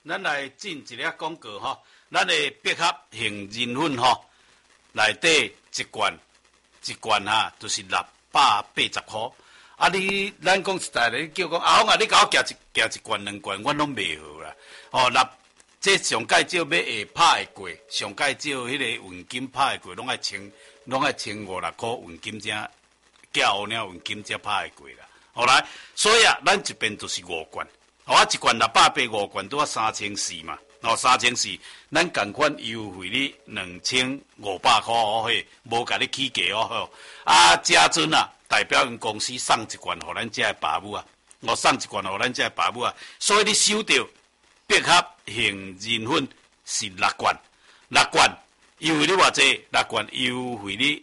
咱来进一个广告吼，咱的百合杏仁粉吼，内底一罐哈，就是680块。啊，咱讲实在的，叫讲阿峰啊，你甲我寄一罐2罐，阮拢袂好啦。哦，这上介少要会拍会过，上介少迄个运金拍会过，拢爱千5-6块运金才寄乌鸟运金才拍会过啦。好来，所以啊，咱这边就是5罐，我一罐685罐都要3400嘛，3400，咱共款优惠你2500块哦嘿，无甲你起价哦吼。啊，嘉尊啊，代表因公司送一罐互咱这个爸母啊，我送一罐互咱这个爸母啊，所以你收到百合杏仁粉是6罐优惠你偌济？6罐优惠你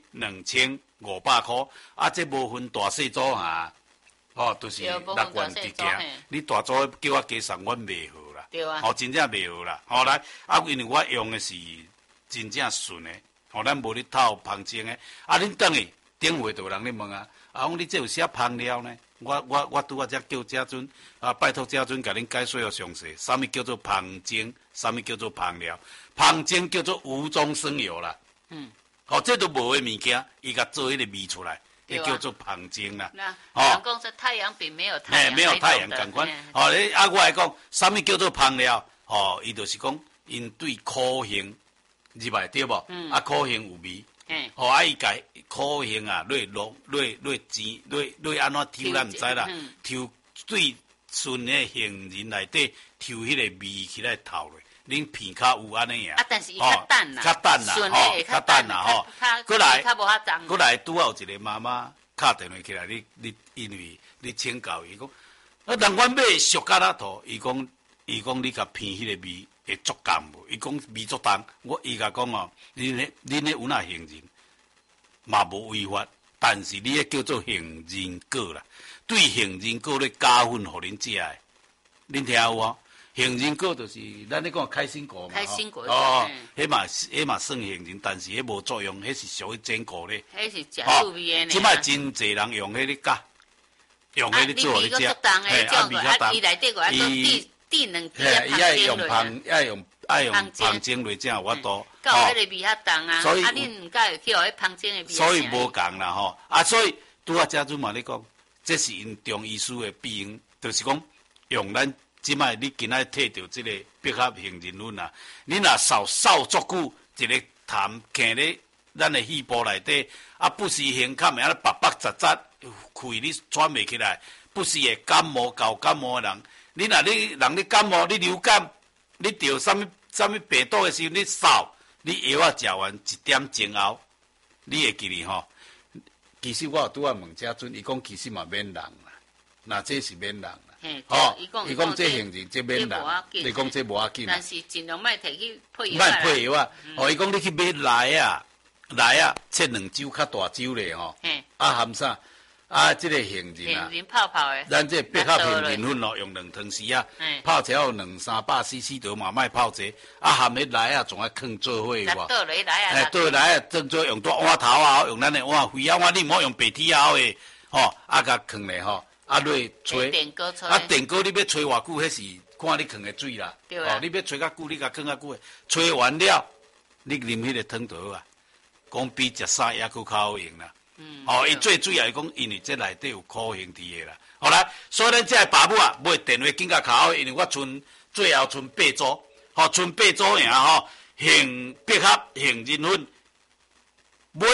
2500块，啊，这无分大细组哈。哦，就是6罐直行，你大组叫我加送，阮袂好啦。 对啊。 哦，真正袂好啦。好来，啊，因为我用的是真正顺的，哦，咱无咧套芳精的。啊，恁等下顶回就有人咧问啊，阿讲你这有写芳疗呢？我拄仔才叫嘉尊啊，拜托嘉尊甲恁解说个详细，啥物叫做芳精，啥物叫做芳疗？芳精叫做无中生有啦。哦，这都无的物件，伊甲做迄个味出来。也叫做芳精啦， 人讲说太阳饼没有太阳， 没有太阳同款。哦，你啊，我来讲，什么叫做芳疗？哦，伊就是讲，因对苦杏入来对无？啊，苦杏有味。哦，啊，伊家苦杏啊，落钱，落安怎抽咱唔知啦，抽对顺的杏仁内底抽迄个味起来透咧。恁片较有安尼啊？ 啊，但是伊较淡啦， 较淡啦，吼，较淡啦，吼。过来， 较无遐重。 过来，拄好有一个妈妈敲电话起来，你因为你请教伊讲，啊，人阮买俗甲拉土，伊讲你甲片迄个味会足甘无？伊讲味足重，伊甲讲哦，恁咧有那杏仁嘛无违法，但是你迄叫做杏仁果啦，对杏仁果咧加分，互恁食的，恁听有无？杏仁果就是咱咧讲开心果嘛， 开心果哦，迄嘛算杏仁，但是迄无作用，迄是属于坚果咧。 迄是食趣味的呢。 即摆真侪人用迄个加，用迄个做咧食， 啊，味较重，伊内底个滴两滴啊， 爱用芳精来正我多。 有迄个味较重啊， 所以恁唔介意去互迄芳精的味。 所以无共啦吼，啊，所以拄啊，家主嘛咧讲，这是因中医师的必应，就是讲用咱。即摆你今仔摕到即个百合杏仁粉啊，你若扫足久，一个痰囥咧咱的肺部内底，啊，不时胸坎会安尼白白杂杂，气你喘袂起来，不时会感冒、搞感冒的人，你若人咧感冒，你流感，你得什么病毒的时候，你扫，你药仔食完1点钟后，你会记哩吼。其实我拄仔问家尊，伊讲其实嘛免人啦，那这是免人。 哦， 伊讲这杏仁这免人，你讲这无要紧， 但是尽量莫摕去配药。 莫配药啊！哦，伊讲你去买来啊，切2周较大周咧吼。啊含啥？啊，这个杏仁啊， 杏仁泡的。 咱这百合杏仁粉哦，用2汤匙啊，泡超200-300cc 就嘛莫泡济。啊含迄来啊，总爱放做伙有无？ 倒来啊， 倒来啊，正做用大碗头啊，用咱的碗肥啊碗，你毋好用白铁熬的，吼，啊甲放咧吼。啊，落吹，啊，电锅你要吹偌久，迄是看你放的水啦。 对啊。 哦，你要吹较久，你甲放较久的，吹完了，你啉迄个汤就好啊。讲比食啥还佫较好用啦。哦，伊最主要讲，因为这内底有苦杏伫的啦。好来，所以咱这爸母啊，买电话紧甲敲，因为我最后剩8组，吼，剩8组尔吼，百合杏仁粉。买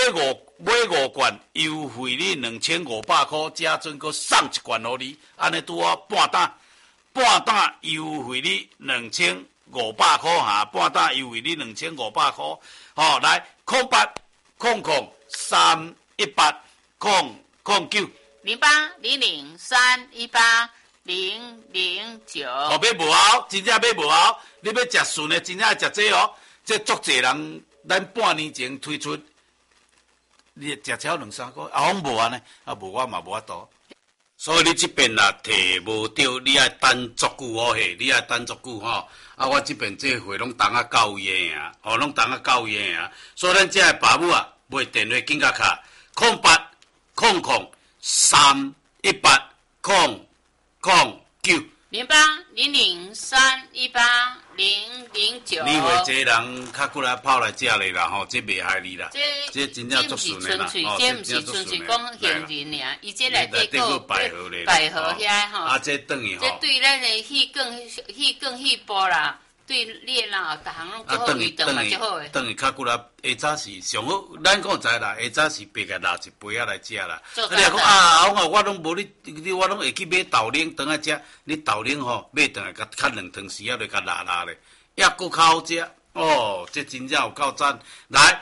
5罐，优惠你2500块，加准阁送1罐互你，安尼拄好半担优惠你2500块哈，半担优惠你2500块，吼，来0800318009。 0800318009。 哦，买无后，真正买无后，你要食顺的，真正食这哦，这足侪人，咱半年前推出。你食超2-3个，啊，我无安尼，啊，无我嘛无法度。所以你这边啦，摕无着，你爱等足久哦嘿，你爱等足久吼。啊，我这边这货拢等啊9月啊，哦，拢等啊9月啊。所以咱这个爸母啊，买电话紧甲卡0800318009。 0800318009。 你以为这人较过来跑来这里啦？吼，这袂害你啦。这真正足顺的啦。 这不是纯粹讲行人尔，伊这内底有百合咧。 百合遐吼。 啊，这等于吼。 这对咱的气管气部啦。对你啦，逐项拢做好运动嘛，就好诶。 等于较过来，下早是上好，咱讲知啦，下早是白个拿一杯仔来食啦。你讲啊，我拢无你，我拢会去买豆奶当来食。你豆奶吼，买当来较两汤匙仔就较辣辣咧，也够较好食。哦，这真正有够赞。来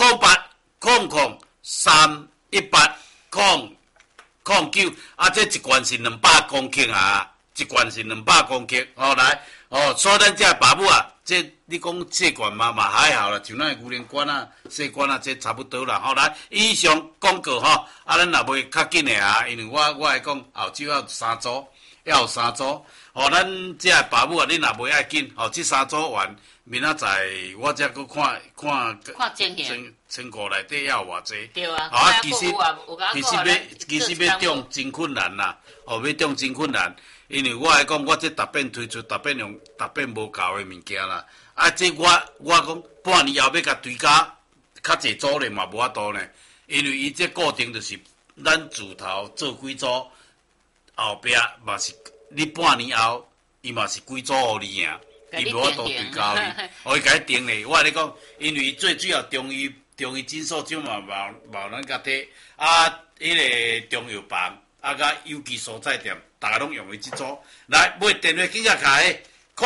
0800318009，啊，这一罐是200公克啊，一罐是200公克。哦，来。哦，所以咱这爸母啊，这你讲细罐嘛还好啦，像咱牛奶罐啊、细罐啊，这差不多啦。好，来以上广告吼，啊，咱也袂较紧的啊，因为我会讲后手要有3组，要有3组。哦，咱这爸母啊，你若袂爱紧，哦，这3组完，明仔载我才搁看成果内底要有偌济。 对啊。 啊，其实要中真困难啦，哦，要中真困难。因为我来讲，我这逐遍推出，逐遍无够的物件啦。啊，这我讲半年后要甲追加较济组咧嘛无法度呢。因为伊这固定就是咱自头做几组，后壁嘛是你半年后，伊嘛是几组互你赢，伊无法度追加你，互伊甲你定咧。我来讲，因为最主要中医诊所就嘛无咱甲摕啊，迄个中药房啊，甲有机蔬菜店。大家拢用的这组，来买电话记下卡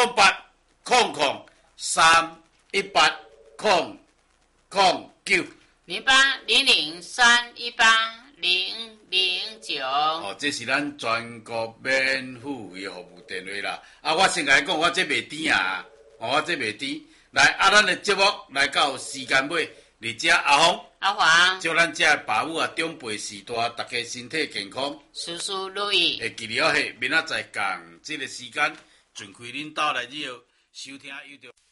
0800318009。 0800318009。 哦，这是咱全国免付费服务电话啦。啊，我先来讲，我这袂甜啊，我这袂甜。来，啊，咱的节目来到时间尾，你遮阿黄，祝咱遮爸母啊长辈时大，大家身体健康， 事事如意。 会记了嘿，明仔载共这个时间，尽开恁兜来收听有着。